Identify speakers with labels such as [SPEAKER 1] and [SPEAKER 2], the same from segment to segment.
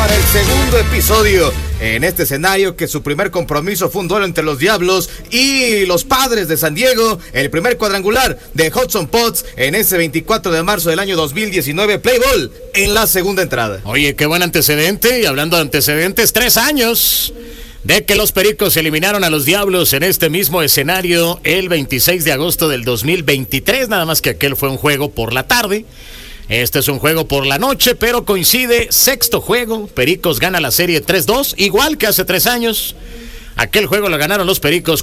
[SPEAKER 1] para el segundo episodio en este escenario, que su primer compromiso fue un duelo entre los Diablos y los Padres de San Diego, el primer cuadrangular de Hudson Potts en ese 24 de marzo del año 2019. Play ball en la segunda entrada.
[SPEAKER 2] Oye, qué buen antecedente, y hablando de antecedentes, 3 años de que los Pericos eliminaron a los Diablos en este mismo escenario el 26 de agosto del 2023, nada más que aquel fue un juego por la tarde. Este es un juego por la noche, pero coincide, sexto juego. Pericos gana la serie 3-2, igual que hace 3 años. Aquel juego lo ganaron los Pericos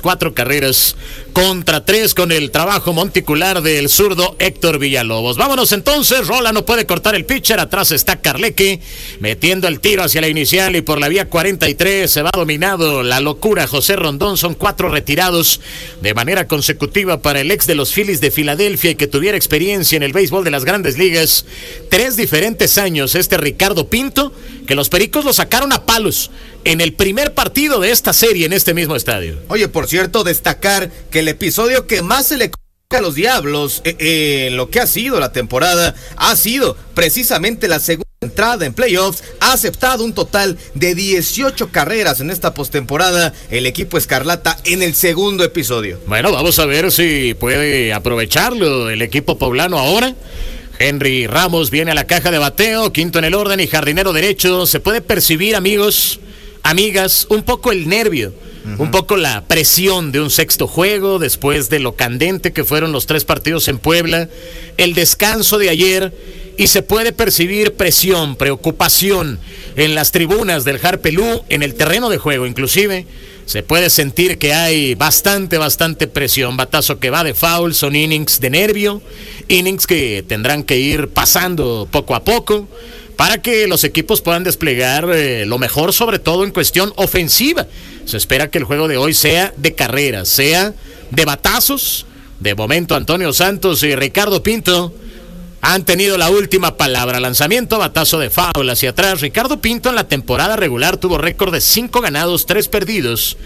[SPEAKER 2] 4-3 con el trabajo monticular del zurdo Héctor Villalobos. Vámonos entonces, Rola no puede cortar el pitcher, atrás está Carleque, metiendo el tiro hacia la inicial y por la vía 43 se va dominado la locura José Rondón. Son 4 retirados de manera consecutiva para el ex de los Phillies de Filadelfia y que tuviera experiencia en el béisbol de las Grandes Ligas. 3 diferentes años Ricardo Pinto, que los Pericos lo sacaron a palos en el primer partido de esta serie en este mismo estadio.
[SPEAKER 1] Oye, por cierto, destacar que el episodio que más se le a los Diablos lo que ha sido la temporada ha sido precisamente la segunda entrada en playoffs. Ha aceptado un total de 18 carreras en esta postemporada el equipo escarlata en el segundo episodio.
[SPEAKER 2] Bueno, vamos a ver si puede aprovecharlo el equipo poblano ahora. Henry Ramos viene a la caja de bateo, quinto en el orden y jardinero derecho. Se puede percibir, amigos, amigas, un poco el nervio, un poco la presión de un sexto juego después de lo candente que fueron los 3 partidos en Puebla, el descanso de ayer, y se puede percibir presión, preocupación en las tribunas del Harpelú, en el terreno de juego inclusive. Se puede sentir que hay bastante presión. Batazo que va de foul, son innings de nervio, innings que tendrán que ir pasando poco a poco para que los equipos puedan desplegar lo mejor, sobre todo en cuestión ofensiva. Se espera que el juego de hoy sea de carreras, sea de batazos. De momento, Antonio Santos y Ricardo Pinto han tenido la última palabra. Lanzamiento, batazo de foul hacia atrás. Ricardo Pinto en la temporada regular tuvo récord de 5 ganados, 3 perdidos,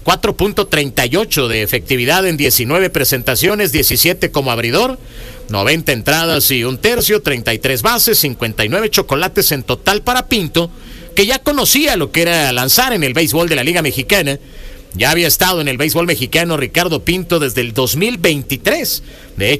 [SPEAKER 2] 4.38 de efectividad en 19 presentaciones, 17 como abridor, 90 entradas y un tercio, 33 bases, 59 chocolates en total para Pinto, que ya conocía lo que era lanzar en el béisbol de la Liga Mexicana. Ya había estado en el béisbol mexicano Ricardo Pinto desde el 2023. De hecho,